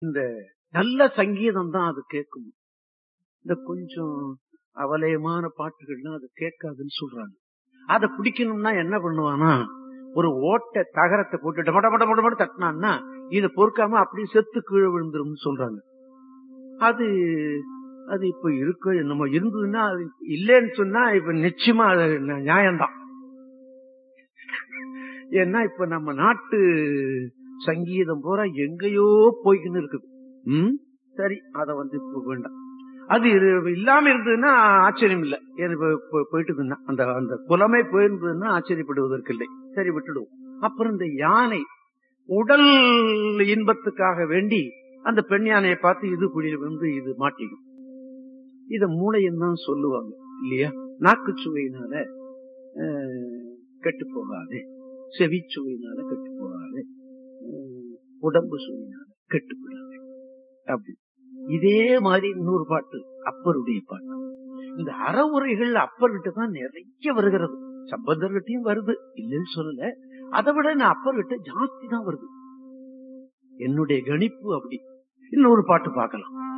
இந்த நல்ல சங்கீதம் தான் அது கேட்கும். இந்த கொஞ்சம் அவலயமான பாட்டுகள்லாம் அது கேட்காதுன்னு சொல்றாங்க. அதை பிடிக்கணும்னா என்ன பண்ணுவானா, ஒரு ஓட்டை தகரத்தை போட்டு டமட மட மட மட தட்டினான்னா இதை பொறுக்காம அப்படியே செத்து கீழே விழுந்துரும் சொல்றாங்க. அது அது இப்ப இருக்க நம்ம இருந்ததுன்னா அது இல்லைன்னு சொன்னா இப்ப நிச்சயமா அது நியாயம்தான். ஏன்னா இப்ப நம்ம நாட்டு சங்கீதம் பூரா எங்கேயோ போய்கின்னு இருக்குது. சரி, அத இப்ப வேண்டாம். அது இல்லாம இருந்ததுன்னா ஆச்சரியம் இல்லை. போயிட்டு அந்த அந்த குலமே போயிருந்ததுன்னா ஆச்சரியப்படுவதற்கு இல்லை. சரி, விட்டுடுவோம். அப்புறம் இந்த யானை உடல் இன்பத்துக்காக வேண்டி அந்த பெண் யானையை பார்த்து இது குழியில இது மாட்டிக்கும். இத மூளைன்னு தான் சொல்லுவாங்க இல்லையா? நாக்கு சுவையினால கெட்டு போகாது, செவிச்சுவையினால கெட்டு போகாது, உடம்பு சுவையினால கெட்டு போகாது அப்படி. இதே மாதிரி இன்னொரு பாட்டு அப்பருடைய பாட்டு. இந்த அறவுரைகள் அப்பர்கிட்ட தான் நிறைய வருகிறது. சம்பந்தர்கிட்டையும் வருது, இல்லைன்னு சொல்லல. அதை விட நான் அப்பர்கிட்ட ஜாஸ்தி தான் வருது. என்னுடைய கணிப்பு அப்படி. இன்னொரு பாட்டு பார்க்கலாம்.